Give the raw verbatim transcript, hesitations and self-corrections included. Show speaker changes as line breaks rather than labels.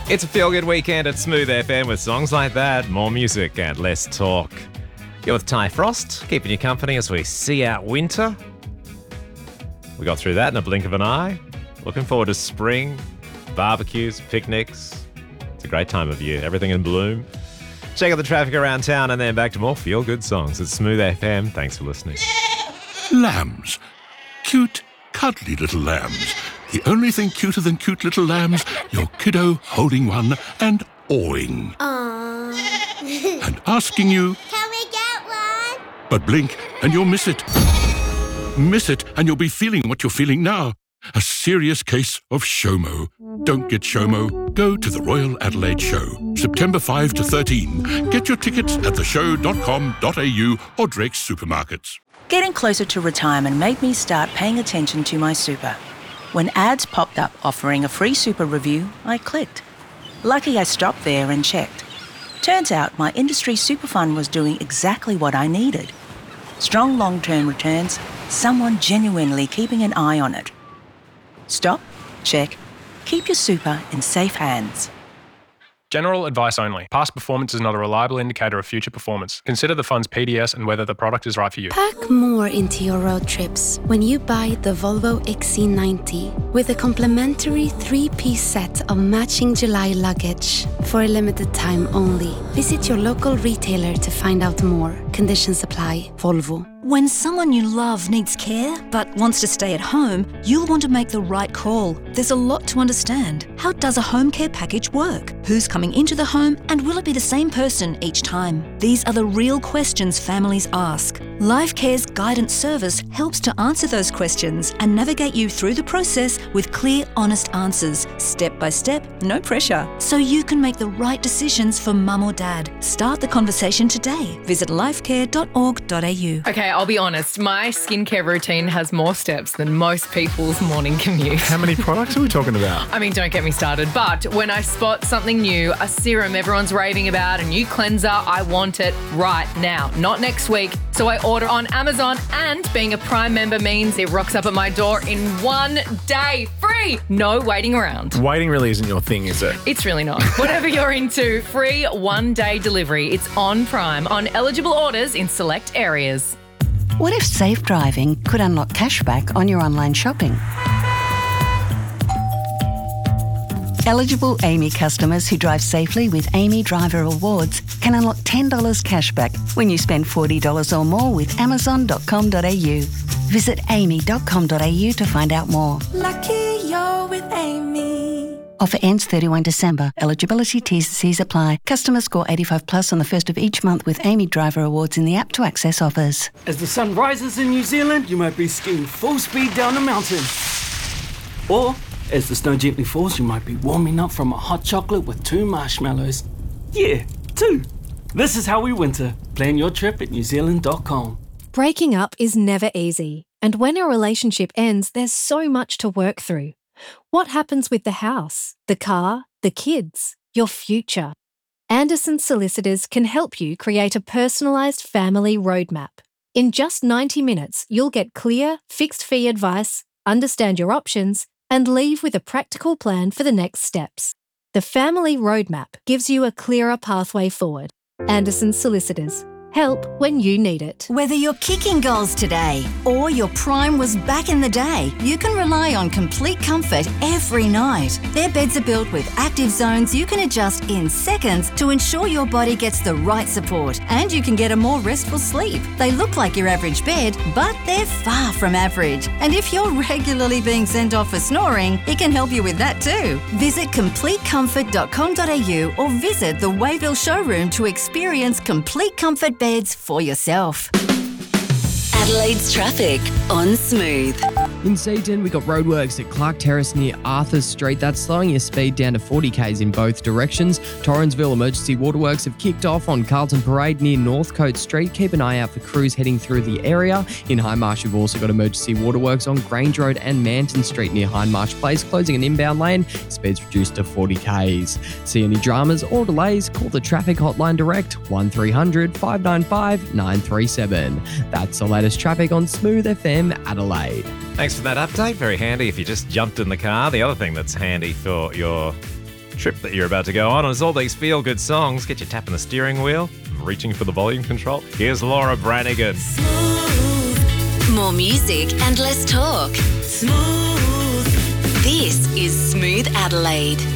It's a feel-good weekend at Smooth F M with songs like that, more music and less talk. You're with Ty Frost, keeping you company as we see out winter. We got through that in a blink of an eye. Looking forward to spring, barbecues, picnics. It's a great time of year, everything in bloom. Check out the traffic around town and then back to more feel-good songs at Smooth F M. Thanks for listening.
Lambs. Cute, cuddly little lambs. The only thing cuter than cute little lambs, your kiddo holding one and awing.
Aww.
And asking you,
can we get one?
But blink and you'll miss it. Miss it and you'll be feeling what you're feeling now. A serious case of SHOMO. Don't get SHOMO. Go to the Royal Adelaide Show, September fifth to thirteenth. Get your tickets at the show dot com dot a u or Drake's Supermarkets.
Getting closer to retirement made me start paying attention to my super. When ads popped up offering a free super review, I clicked. Lucky I stopped there and checked. Turns out my industry super fund was doing exactly what I needed. Strong long-term returns, someone genuinely keeping an eye on it. Stop, check, keep your super in safe hands.
General advice only. Past performance is not a reliable indicator of future performance. Consider the fund's P D S and whether the product is right for you.
Pack more into your road trips when you buy the Volvo X C ninety with a complimentary three-piece set of matching July luggage for a limited time only. Visit your local retailer to find out more. Conditions apply. Volvo.
When someone you love needs care but wants to stay at home, you'll want to make the right call. There's a lot to understand. How does a home care package work? Who's coming into the home and will it be the same person each time? These are the real questions families ask. LifeCare's guidance service helps to answer those questions and navigate you through the process with clear, honest answers, step by step, no pressure, so you can make the right decisions for mum or dad. Start the conversation today. Visit lifecare dot org dot a u.
Okay, I'll be honest, my skincare routine has more steps than most people's morning commute.
How many products are we talking about?
I mean, don't get me started, but when I spot something new, a serum everyone's raving about, a new cleanser, I want it right now, not next week. So I order on Amazon, and being a Prime member means it rocks up at my door in one day, free, no waiting around.
Waiting really isn't your thing, is it?
It's really not. Whatever you're into, free one-day delivery. It's on Prime, on eligible orders in select areas.
What if safe driving could unlock cashback on your online shopping? Eligible Amy customers who drive safely with Amy Driver Awards can unlock ten dollars cashback when you spend forty dollars or more with amazon dot com dot a u. Visit amy dot com dot a u to find out more.
Lucky you're with Amy.
Offer ends thirty-first December. Eligibility T's and C's apply. Customers score eighty-five plus on the first of each month with Amy Driver Awards in the app to access offers.
As the sun rises in New Zealand, you might be skiing full speed down a mountain. Or, as the snow gently falls, you might be warming up from a hot chocolate with two marshmallows. Yeah, two. This is how we winter. Plan your trip at new zealand dot com.
Breaking up is never easy, and when a relationship ends, there's so much to work through. What happens with the house, the car, the kids, your future? Anderson Solicitors can help you create a personalised family roadmap. In just ninety minutes, you'll get clear, fixed-fee advice, understand your options, and leave with a practical plan for the next steps. The Family Roadmap gives you a clearer pathway forward. Anderson Solicitors. Help when you need it.
Whether you're kicking goals today or your prime was back in the day, you can rely on Complete Comfort every night. Their beds are built with active zones you can adjust in seconds to ensure your body gets the right support and you can get a more restful sleep. They look like your average bed, but they're far from average. And if you're regularly being sent off for snoring, it can help you with that too. Visit complete comfort dot com dot a u or visit the Wayville showroom to experience Complete Comfort beds for yourself.
Adelaide's traffic on Smooth.
In Seaton, we got roadworks at Clark Terrace near Arthur Street. That's slowing your speed down to forty k's in both directions. Torrensville emergency waterworks have kicked off on Carlton Parade near Northcote Street. Keep an eye out for crews heading through the area. In Hindmarsh, we've also got emergency waterworks on Grange Road and Manton Street near Hindmarsh Place, closing an inbound lane. Speeds reduced to forty k's. See any dramas or delays? Call the traffic hotline direct one three hundred, five nine five, nine three seven. That's the latest traffic on Smooth F M Adelaide.
Thanks for that update. Very handy if you just jumped in the car. The other thing that's handy for your trip that you're about to go on. And it's all these feel-good songs. Get you tapping the steering wheel, reaching for the volume control. Here's Laura Branigan.
More music and less talk. Smooth. This is Smooth Adelaide.